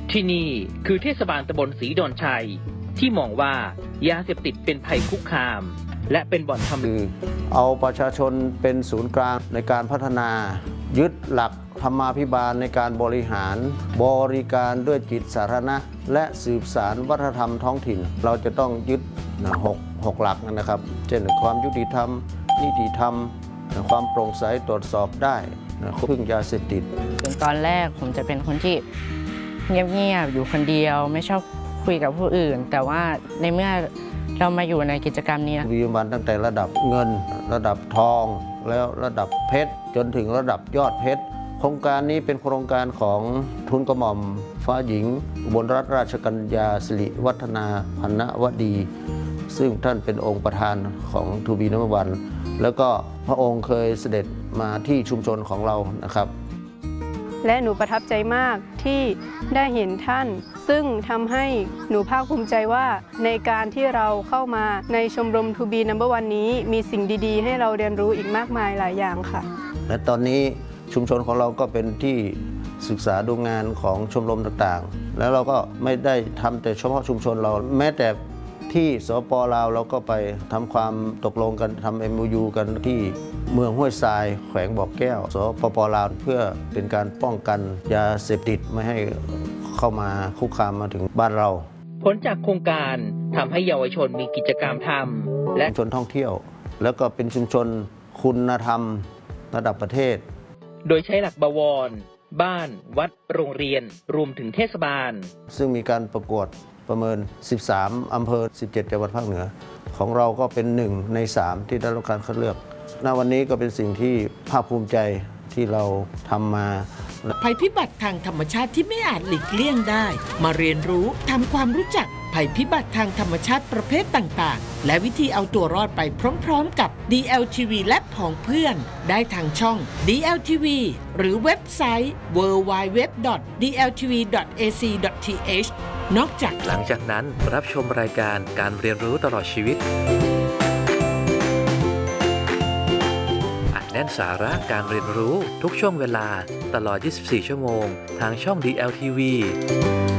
ที่นี่คือเทศบาลตำบลศรีดอนชัยที่มองว่ายาเสพติดเป็นภัยคุกคามและเป็นบ่อนทำคือเอาประชาชนเป็นศูนย์กลางในการพัฒนายึดหลักธรรมาภิบาลในการบริหารบริการด้วยจิตสาธารณะและสืบสานวัฒนธรรมท้องถิ่นเราจะต้องยึดหกหลักนะครับเช่นความยุติธรรมนิติธรรมความโปร่งใสตรวจสอบได้พึ่งยาเสพติดตอนแรกผมจะเป็นคนที่เงียบๆอยู่คนเดียวไม่ชอบคุยกับผู้อื่นแต่ว่าในเมื่อเรามาอยู่ในกิจกรรมนี้วิมันตั้งแต่ระดับเงินระดับทองแล้วระดับเพชรจนถึงระดับยอดเพชรโครงการนี้เป็นโครงการของทุนกระหม่อมฟ้าหญิงอุบลรัตนราชกัญญาสิริวัฒนาพันวดีซึ่งท่านเป็นองค์ประธานของทูบีนัมเบอร์วันแล้วก็พระองค์เคยเสด็จมาที่ชุมชนของเรานะครับและหนูประทับใจมากที่ได้เห็นท่านซึ่งทำให้หนูภาคภูมิใจว่าในการที่เราเข้ามาในชมรมทูบีนัมเบอร์วันนี้มีสิ่งดีๆให้เราเรียนรู้อีกมากมายหลายอย่างค่ะและตอนนี้ชุมชนของเราก็เป็นที่ศึกษาดูงานของชมรมต่างๆแล้วเราก็ไม่ได้ทำแต่เฉพาะชุมชนเราแม้แต่ที่สปป.ลาวเราก็ไปทำความตกลงกันทำ MOU กันที่เมืองห้วยทรายแขวงบ่อแก้วสปป.ลาวเพื่อเป็นการป้องกันยาเสพติดไม่ให้เข้ามาคุกคามมาถึงบ้านเราผลจากโครงการทำให้เยาวชนมีกิจกรรมทำและชุมชนท่องเที่ยวแล้วก็เป็นชุมชนคุณธรรมระดับประเทศโดยใช้หลักบวรบ้านวัดโรงเรียนรวมถึงเทศบาลซึ่งมีการประกวดประเมิน13อำเภอ17จังหวัดภาคเหนือของเราก็เป็น1 ใน 3ที่ได้รับการคัดเลือกณวันนี้ก็เป็นสิ่งที่ภาคภูมิใจที่เราทำมาภัยพิบัติทางธรรมชาติที่ไม่อาจหลีกเลี่ยงได้มาเรียนรู้ทำความรู้จักภัยพิบัติทางธรรมชาติประเภทต่างๆและวิธีเอาตัวรอดไปพร้อมๆกับ DLTV และผองเพื่อนได้ทางช่อง DLTV หรือเว็บไซต์ www.dltv.ac.th นอกจากหลังจากนั้นรับชมรายการการเรียนรู้ตลอดชีวิตอัดแน่นสาระการเรียนรู้ทุกช่วงเวลาตลอด 24 ชั่วโมงทางช่อง DLTV